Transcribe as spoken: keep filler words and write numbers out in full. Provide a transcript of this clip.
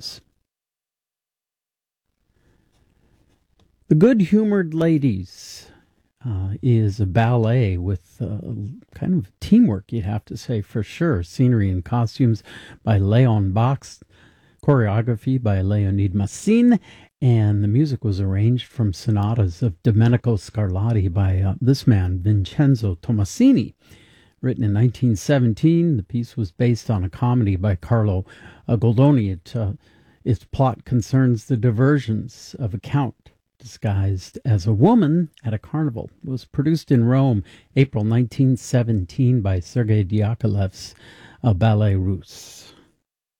images. The Good-Humored Ladies uh, is a ballet with uh, kind of teamwork, you'd have to say, for sure. Scenery and costumes by Leon Bachs, choreography by Leonid Massin, and the music was arranged from sonatas of Domenico Scarlatti by uh, this man, Vincenzo Tomasini. Written in nineteen seventeen, the piece was based on a comedy by Carlo uh, Goldoni. It, uh, its plot concerns the diversions of a count disguised as a woman at a carnival. It was produced in Rome, April nineteen seventeen, by Sergei Diaghilev's uh, Ballet Russe.